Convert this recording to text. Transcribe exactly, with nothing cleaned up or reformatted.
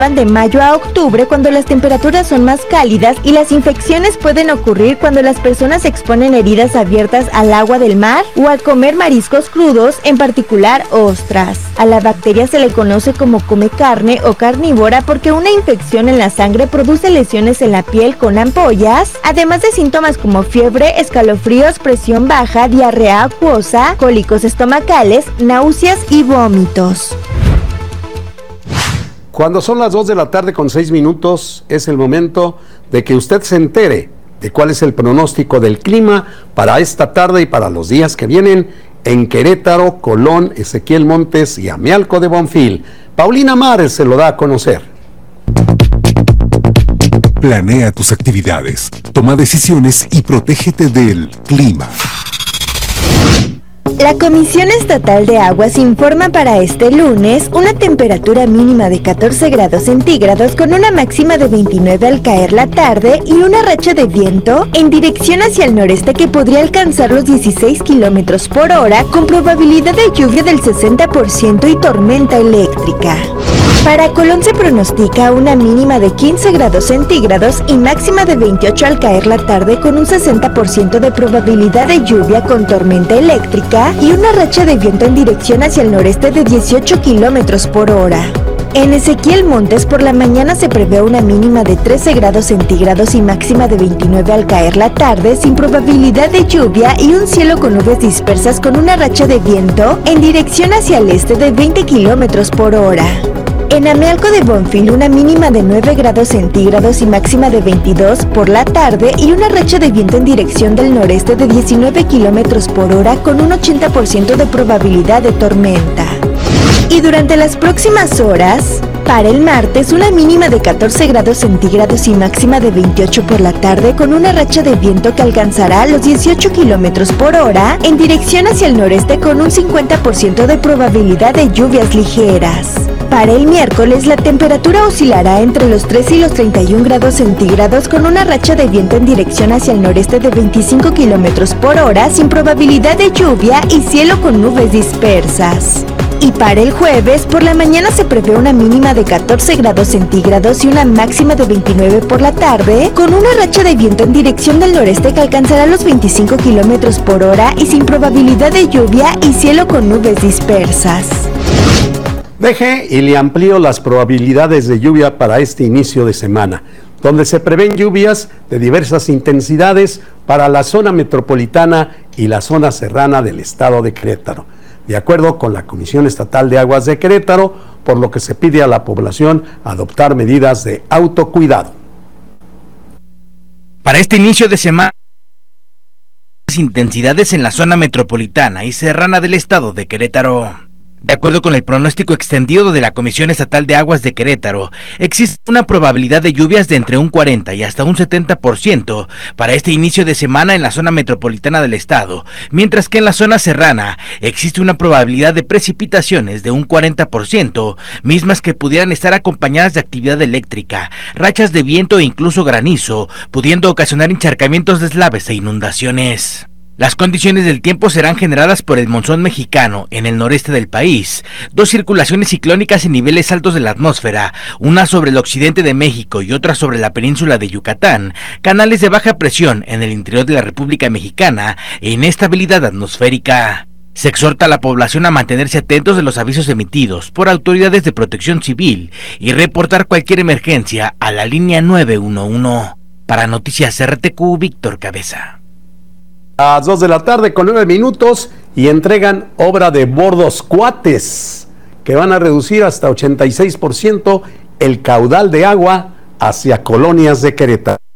de mayo a octubre cuando las temperaturas son más cálidas y las infecciones pueden ocurrir cuando las personas exponen heridas abiertas al agua del mar o al comer mariscos crudos, en particular ostras. A la bacteria se le conoce como come carne o carnívora porque una infección en la sangre produce lesiones en la piel con ampollas, además de síntomas como fiebre, escalofríos, presión baja, diarrea acuosa, cólicos estomacales, náuseas y vómitos. Cuando son las dos de la tarde con seis minutos, es el momento de que usted se entere de cuál es el pronóstico del clima para esta tarde y para los días que vienen en Querétaro, Colón, Ezequiel Montes y Amealco de Bonfil. Paulina Mares se lo da a conocer. Planea tus actividades, toma decisiones y protégete del clima. La Comisión Estatal de Aguas informa para este lunes una temperatura mínima de catorce grados centígrados con una máxima de veintinueve al caer la tarde y una racha de viento en dirección hacia el noreste que podría alcanzar los dieciséis kilómetros por hora con probabilidad de lluvia del sesenta por ciento y tormenta eléctrica. Para Colón se pronostica una mínima de quince grados centígrados y máxima de veintiocho al caer la tarde con un sesenta por ciento de probabilidad de lluvia con tormenta eléctrica y una racha de viento en dirección hacia el noreste de dieciocho kilómetros por hora. En Ezequiel Montes por la mañana se prevé una mínima de trece grados centígrados y máxima de veintinueve al caer la tarde sin probabilidad de lluvia y un cielo con nubes dispersas con una racha de viento en dirección hacia el este de veinte kilómetros por hora. En Amealco de Bonfil una mínima de nueve grados centígrados y máxima de veintidós por la tarde y una racha de viento en dirección del noreste de diecinueve kilómetros por hora con un ochenta por ciento de probabilidad de tormenta. Y durante las próximas horas, para el martes una mínima de catorce grados centígrados y máxima de veintiocho por la tarde con una racha de viento que alcanzará los dieciocho kilómetros por hora en dirección hacia el noreste con un cincuenta por ciento de probabilidad de lluvias ligeras. Para el miércoles la temperatura oscilará entre los trece y los treinta y un grados centígrados con una racha de viento en dirección hacia el noreste de veinticinco kilómetros por hora sin probabilidad de lluvia y cielo con nubes dispersas. Y para el jueves, por la mañana se prevé una mínima de catorce grados centígrados y una máxima de veintinueve por la tarde, con una racha de viento en dirección del noreste que alcanzará los veinticinco kilómetros por hora y sin probabilidad de lluvia y cielo con nubes dispersas. Deje y le amplío las probabilidades de lluvia para este inicio de semana, donde se prevén lluvias de diversas intensidades para la zona metropolitana y la zona serrana del estado de Querétaro, de acuerdo con la Comisión Estatal de Aguas de Querétaro, por lo que se pide a la población adoptar medidas de autocuidado. Para este inicio de semana, intensidades en la zona metropolitana y serrana del estado de Querétaro. De acuerdo con el pronóstico extendido de la Comisión Estatal de Aguas de Querétaro, existe una probabilidad de lluvias de entre un cuarenta y hasta un setenta por ciento para este inicio de semana en la zona metropolitana del estado, mientras que en la zona serrana existe una probabilidad de precipitaciones de un cuarenta por ciento, mismas que pudieran estar acompañadas de actividad eléctrica, rachas de viento e incluso granizo, pudiendo ocasionar encharcamientos de deslaves e inundaciones. Las condiciones del tiempo serán generadas por el monzón mexicano en el noreste del país, dos circulaciones ciclónicas en niveles altos de la atmósfera, una sobre el occidente de México y otra sobre la península de Yucatán, canales de baja presión en el interior de la República Mexicana e inestabilidad atmosférica. Se exhorta a la población a mantenerse atentos de los avisos emitidos por autoridades de protección civil y reportar cualquier emergencia a la línea nueve uno uno. Para Noticias R T Q, Víctor Cabeza. A las dos de la tarde con nueve minutos y entregan obra de bordos cuates que van a reducir hasta ochenta y seis por ciento el caudal de agua hacia colonias de Querétaro.